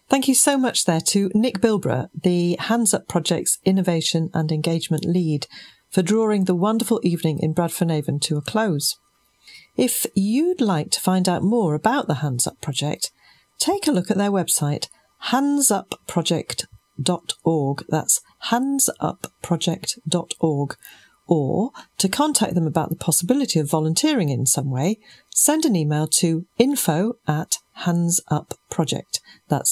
Thank you so much there to Nick Bilborough, the Hands Up Project's Innovation and Engagement Lead, for drawing the wonderful evening in Bradford-on-Avon to a close. If you'd like to find out more about the Hands Up Project, take a look at their website, handsupproject.org. That's handsupproject.org. Or, to contact them about the possibility of volunteering in some way, send an email to info@handsupproject. That's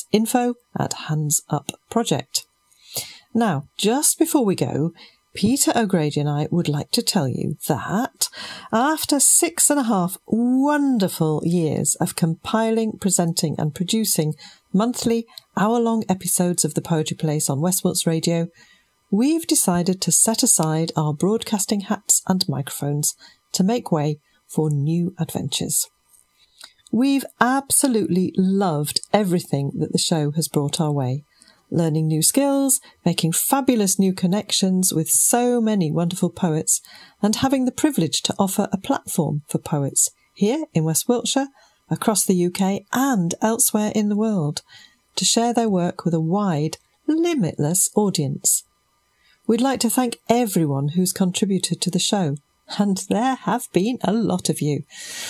info@handsupproject. Now, just before we go, Peter O'Grady and I would like to tell you that after 6.5 wonderful years of compiling, presenting and producing monthly hour-long episodes of The Poetry Place on West Wilts Radio, we've decided to set aside our broadcasting hats and microphones to make way for new adventures. We've absolutely loved everything that the show has brought our way. Learning new skills, making fabulous new connections with so many wonderful poets, and having the privilege to offer a platform for poets here in West Wiltshire, across the UK and elsewhere in the world, to share their work with a wide, limitless audience. We'd like to thank everyone who's contributed to the show, and there have been a lot of you.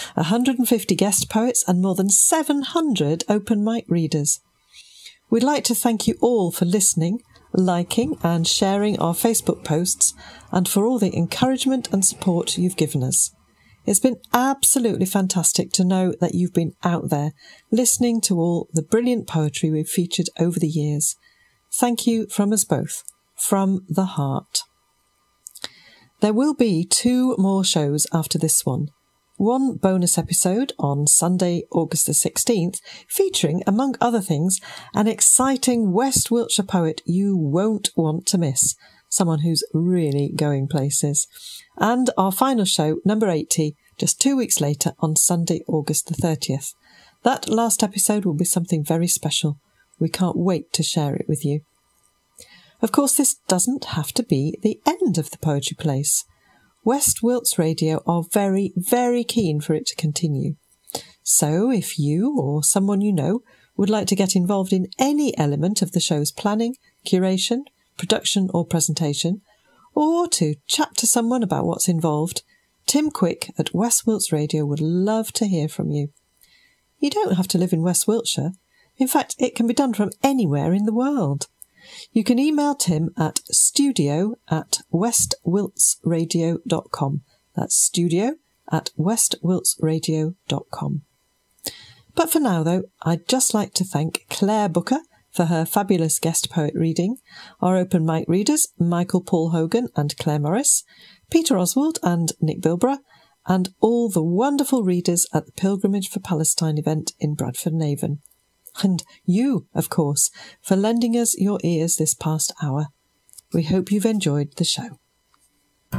150 guest poets and more than 700 open mic readers. We'd like to thank you all for listening, liking and sharing our Facebook posts, and for all the encouragement and support you've given us. It's been absolutely fantastic to know that you've been out there listening to all the brilliant poetry we've featured over the years. Thank you from us both. From the heart. There will be 2 more shows after this one. One bonus episode on Sunday, August the 16th, featuring, among other things, an exciting West Wiltshire poet you won't want to miss, someone who's really going places. And our final show, number 80, just 2 weeks later on Sunday, August the 30th. That last episode will be something very special. We can't wait to share it with you. Of course, this doesn't have to be the end of the Poetry Place. West Wilts Radio are very, very keen for it to continue. So if you or someone you know would like to get involved in any element of the show's planning, curation, production or presentation, or to chat to someone about what's involved, Tim Quick at West Wilts Radio would love to hear from you. You don't have to live in West Wiltshire. In fact, it can be done from anywhere in the world. You can email Tim at studio@westwiltsradio.com. That's studio@westwiltsradio.com. But for now, though, I'd just like to thank Claire Booker for her fabulous guest poet reading, our open mic readers, Michael Paul Hogan and Claire Morris, Peter Oswald and Nick Bilborough, and all the wonderful readers at the Pilgrimage for Palestine event in Bradford-on-Avon. And you, of course, for lending us your ears this past hour. We hope you've enjoyed the show.